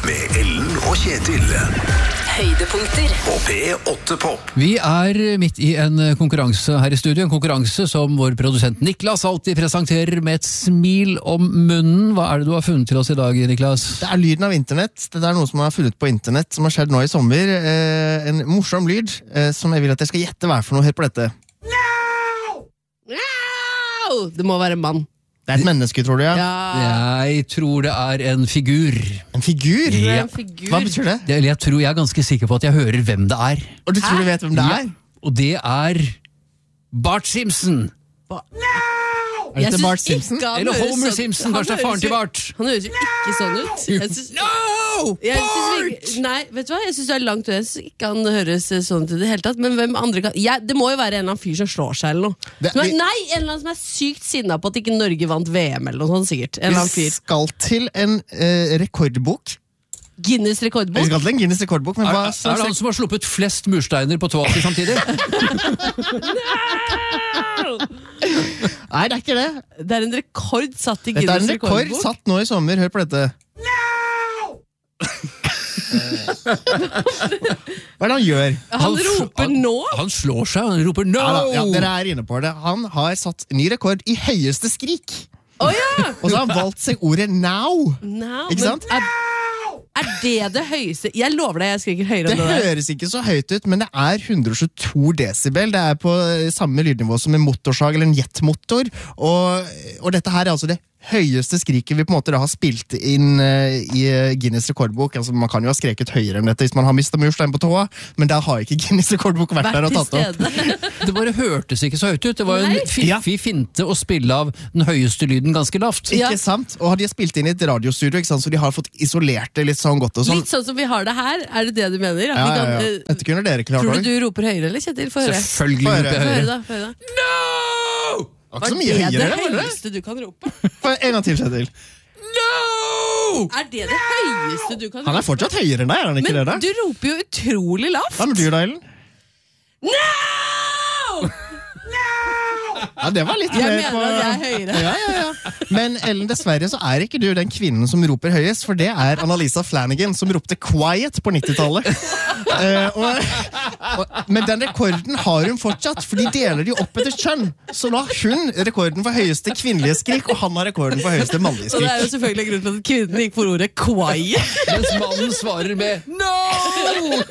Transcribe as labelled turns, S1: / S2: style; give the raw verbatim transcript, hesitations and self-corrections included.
S1: med Ellen og Kjetil.
S2: Høydepunkter
S1: På P åtte Pop.
S3: Vi er midt i en konkurranse her i studio, en konkurranse som vår produsent Niklas alltid presenterer med et smil om munnen. Hva er det du har funnet til oss i dag, Niklas?
S4: Det er lyden av internett. Det er noe som har funnet på internett, som har skjedd nå i sommer. Eh, en morsom lyd, eh, som jeg vil at jeg skal gjette hva er for noe. Hør på dette.
S5: No! No! Det må være en mann.
S4: Det er et menneske, tror du, ja?
S5: Ja.
S3: Jeg tror det er en figur.
S4: En figur?
S5: Det er
S3: Ja.
S5: en figur.
S4: Hva betyr det?
S3: Det- Jeg tror jeg er ganske sikker på at jeg hører hvem det er.
S4: Og du tror du vet hvem det er?
S3: Og det er Bart Simpson.
S5: Ba-
S4: Er
S5: Jeg
S4: det
S5: synes
S4: Bart Simpson?
S5: ikke han
S3: Eller
S5: høres
S3: Homer
S5: sånn-
S3: Simpson,
S5: han
S3: kanskje det er
S5: høres
S3: faren til
S5: jo-
S3: Bart.
S5: Han høres jo ikke sånn ut. Jeg synes,
S3: No!
S5: jeg synes
S3: Bart!
S5: ikke- nei, vet du hva? Jeg synes det er langt ut. Jeg synes ikke han høres sånn ut i det hele tatt. Men hvem andre kan... Ja, det må jo være en eller annen fyr som slår seg eller noe.
S4: Det-
S5: Som er,
S4: vi-
S5: nei, en eller annen som er sykt sinna på at ikke Norge vant V M eller noe sånt, sikkert. En eller annen
S4: Vi
S5: fyr.
S4: skal til en eh, rekordbok.
S5: Guinness
S4: Vi
S5: rekordbok.
S4: skal til en Guinness rekordbok, men
S3: Er,
S4: hva
S3: er
S4: slags
S3: det han som har sluppet flest mursteiner på toalet samtidig?
S4: Nei, det er ikke det.
S5: Det er en rekord satt i
S4: Dette er
S5: Guinness
S4: en rekord
S5: rekordbok.
S4: satt nå i sommer. Hør på dette. Hva er det han gjør?
S5: Han
S3: f-
S5: roper
S3: han-
S5: nå.
S3: Han slår seg, han roper no!
S4: Ja, da, ja, dere er inne på det. Han har satt ny rekord i høyeste skrik.
S5: Å ja!
S4: Og så har han valgt seg ordet now.
S5: No,
S4: Ikke
S5: men
S4: sant?
S5: Er, er det det høyeste? Jeg lover deg, jeg skriker høyere
S4: Det
S5: enn det der.
S4: høres ikke så høyt ut, men det er hundre og tjueto desibel. Det er på samme lydnivå som en motorsag eller en jetmotor. Og, og dette her er altså det høyeste skriket vi på en måte da har spilt inn uh, i Guinness rekordbok. Altså, man kan jo ha skreket høyere enn dette hvis man har mistet murstein på tåa, men der har ikke Guinness rekordbok vært, der
S5: Vært
S4: og
S5: til
S4: tatt opp.
S5: stede.
S3: Det bare hørtes ikke så høyt ut. Det var jo
S5: Nei.
S3: en fiffig finte å spille av den høyeste lyden ganske lavt.
S5: Ja.
S4: Ikke sant? Og de har spilt inn i et radiostudio, ikke sant? Så de har fått isolert det litt sånn godt og sånn.
S5: Litt sånn som vi har det her, er det det du mener? At
S4: Ja,
S5: vi
S4: ja,
S5: kan,
S4: ja.
S5: eh,
S4: Dette kunne dere klart
S5: tror
S4: også.
S5: du du roper høyere, eller Kjetil? Få høre.
S3: Selvfølgelig
S4: Få høre.
S3: roper jeg
S5: Få høre
S3: høyere.
S5: da, få høre da.
S3: No!
S4: Det var
S5: Var
S4: ikke så
S5: det
S4: mye høyere,
S5: det
S4: var det det?
S5: høyeste du kan rope?
S4: Få En gang til, Kjetil.
S3: No!
S5: Er det det høyeste du kan
S4: Han er
S5: rope?
S4: fortsatt høyere enn deg, er han ikke det
S5: Men
S4: da?
S5: du roper jo utrolig lavt.
S4: Hva med du da, Ellen?
S5: No!
S4: Ja, det var litt
S5: Jeg
S4: mer
S5: mener
S4: på...
S5: at jeg er høyere.
S4: Ja, ja, ja. Men Ellen, dessverre så er ikke du den kvinnen som roper høyest, for det er Annalisa Flanagan som ropte quiet på nittitallet. Eh, og, og, men den rekorden har hun fortsatt, for de deler de opp etter kjønn. Så nå har hun rekorden for høyeste kvinnelige skrik, og han har rekorden for høyeste mannlige
S5: Og det er
S4: skrik.
S5: jo selvfølgelig grunnen til at kvinnen gikk for ordet quiet.
S3: Mens mannen svarer med no!